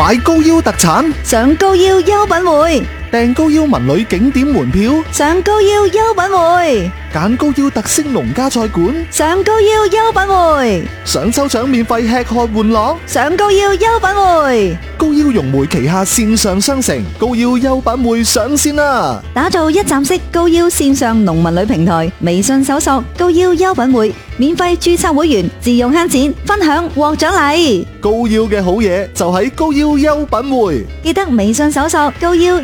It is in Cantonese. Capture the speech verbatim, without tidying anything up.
買高腰特產， 上高腰優品匯， 訂高腰文旅景點門票， 上高腰優品匯， 揀高腰特色農家菜館， 上高腰優品匯， 想抽獎免費吃喝玩樂， 上高腰優品匯。 高腰融匯旗下線上商城高腰優品匯上線啦！ 打造一站式高腰線上農民旅平台，微信搜索高腰優品匯，免費註冊會員，自用慳錢，分享獲獎勵。 高腰嘅好嘢就喺高腰優品匯， 記得微信搜索高腰